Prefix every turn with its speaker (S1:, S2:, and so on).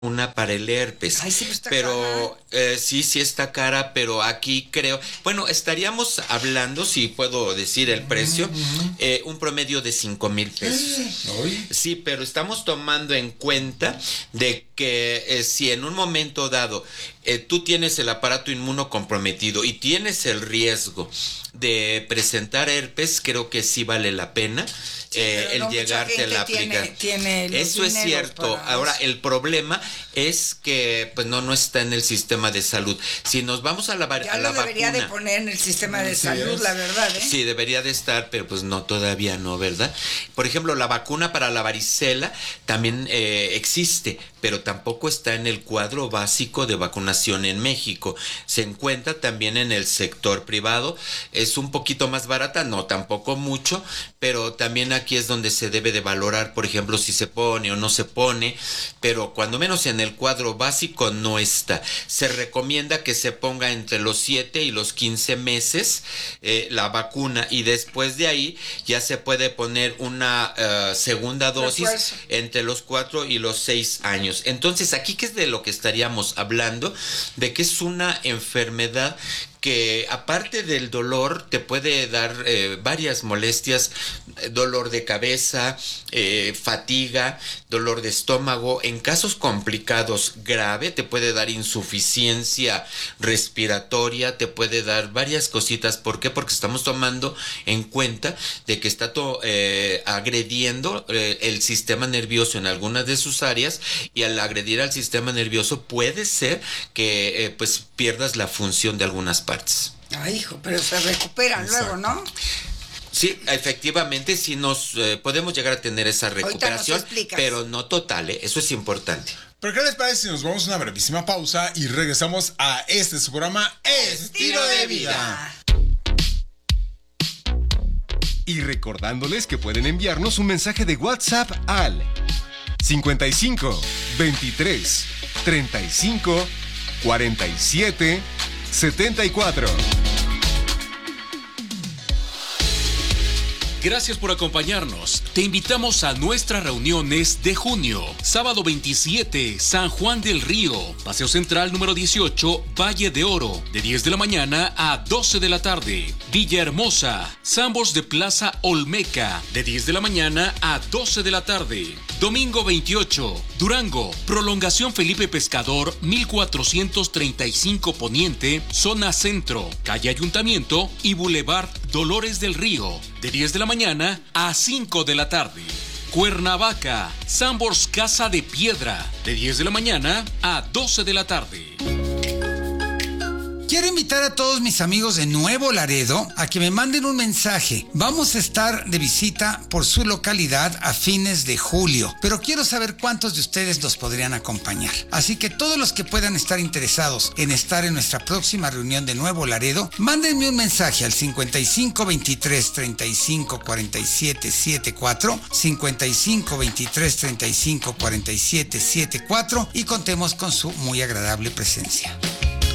S1: una para el herpes.
S2: Ay, sí, pues está
S1: pero sí está cara, pero aquí creo, bueno, estaríamos hablando, si puedo decir el precio, un promedio de 5,000 pesos. Sí, pero estamos tomando en cuenta de que si en un momento dado tú tienes el aparato inmuno comprometido y tienes el riesgo de presentar herpes, creo que sí vale la pena el llegarte a la aplicación. Eso es cierto. Ahora, el problema es que pues no está en el sistema de salud. Si nos vamos a la vacuna...
S2: Ya lo debería de poner en el sistema de salud, la verdad, ¿eh?
S1: Sí, debería de estar, pero pues no, todavía no, ¿verdad? Por ejemplo, la vacuna para la varicela también existe, pero tampoco está en el cuadro básico de vacunación en México. Se encuentra también en el sector privado. Es un poquito más barata, no tampoco mucho, pero también aquí es donde se debe de valorar, por ejemplo, si se pone o no se pone, pero cuando menos en el cuadro básico no está. Se recomienda que se ponga entre los 7 y los 15 meses la vacuna, y después de ahí ya se puede poner una segunda dosis entre los 4 y los 6 años. Entonces, aquí, ¿qué es de lo que estaríamos hablando? De que es una enfermedad que aparte del dolor te puede dar varias molestias, dolor de cabeza, fatiga, dolor de estómago. En casos complicados grave te puede dar insuficiencia respiratoria, te puede dar varias cositas. ¿Por qué? Porque estamos tomando en cuenta de que está agrediendo el sistema nervioso en algunas de sus áreas, y al agredir al sistema nervioso puede ser que pues pierdas la función de algunas partes.
S2: Ay, hijo, pero se recuperan luego, ¿no?
S1: Sí, efectivamente, sí nos podemos llegar a tener esa recuperación, pero no total, eso es importante.
S3: ¿Pero qué les parece si nos vamos a una brevísima pausa y regresamos a su programa Estilo de Vida?
S4: Y recordándoles que pueden enviarnos un mensaje de WhatsApp al 55 23 35 47 74.
S5: Gracias por acompañarnos. Te invitamos a nuestras reuniones de junio. Sábado 27, San Juan del Río. Paseo Central número 18, Valle de Oro. De 10 de la mañana a 12 de la tarde. Villahermosa, Sambors de Plaza Olmeca. De 10 de la mañana a 12 de la tarde. Domingo 28, Durango. Prolongación Felipe Pescador, 1435 Poniente, Zona Centro. Calle Ayuntamiento y Boulevard Dolores del Río. De 10 de la mañana a 5 de la tarde. Cuernavaca, Sambors Casa de Piedra, de 10 de la mañana a 12 de la tarde.
S6: Quiero invitar a todos mis amigos de Nuevo Laredo a que me manden un mensaje. Vamos a estar de visita por su localidad a fines de julio, pero quiero saber cuántos de ustedes nos podrían acompañar. Así que todos los que puedan estar interesados en estar en nuestra próxima reunión de Nuevo Laredo, mándenme un mensaje al 55 23 35 47 74, 55 23 35 47 74, y contemos con su muy agradable presencia.